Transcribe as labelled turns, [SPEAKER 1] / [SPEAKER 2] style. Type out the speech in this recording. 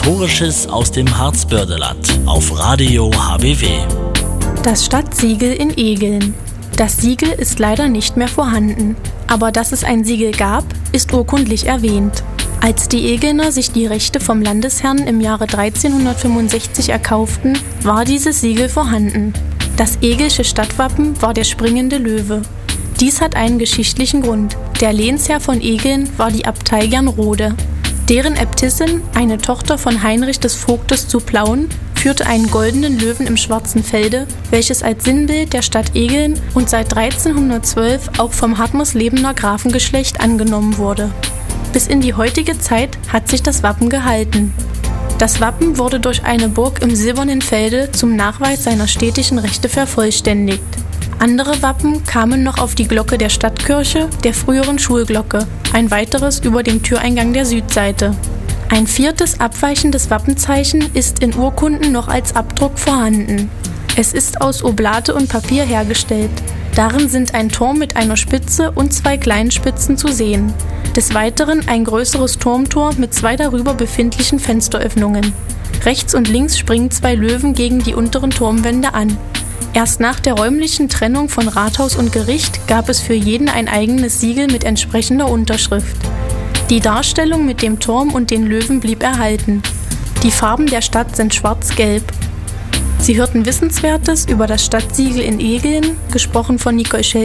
[SPEAKER 1] Historisches aus dem Harzbördeland auf Radio HBW.
[SPEAKER 2] Das Stadtsiegel in Egeln. Das Siegel ist leider nicht mehr vorhanden, aber dass es ein Siegel gab, ist urkundlich erwähnt. Als die Egelner sich die Rechte vom Landesherrn im Jahre 1365 erkauften, war dieses Siegel vorhanden. Das egelsche Stadtwappen war der springende Löwe. Dies hat einen geschichtlichen Grund. Der Lehnsherr von Egeln war die Abtei Gernrode. Deren Äbtissin, eine Tochter von Heinrich des Vogtes zu Plauen, führte einen goldenen Löwen im schwarzen Felde, welches als Sinnbild der Stadt Egeln und seit 1312 auch vom Hartmerslebener Grafengeschlecht angenommen wurde. Bis in die heutige Zeit hat sich das Wappen gehalten. Das Wappen wurde durch eine Burg im silbernen Felde zum Nachweis seiner städtischen Rechte vervollständigt. Andere Wappen kamen noch auf die Glocke der Stadtkirche, der früheren Schulglocke, ein weiteres über dem Türeingang der Südseite. Ein viertes abweichendes Wappenzeichen ist in Urkunden noch als Abdruck vorhanden. Es ist aus Oblate und Papier hergestellt. Darin sind ein Turm mit einer Spitze und 2 kleinen Spitzen zu sehen. Des Weiteren ein größeres Turmtor mit 2 darüber befindlichen Fensteröffnungen. Rechts und links springen 2 Löwen gegen die unteren Turmwände an. Erst nach der räumlichen Trennung von Rathaus und Gericht gab es für jeden ein eigenes Siegel mit entsprechender Unterschrift. Die Darstellung mit dem Turm und den Löwen blieb erhalten. Die Farben der Stadt sind schwarz-gelb. Sie hörten Wissenswertes über das Stadtsiegel in Egeln, gesprochen von Nicole Schell.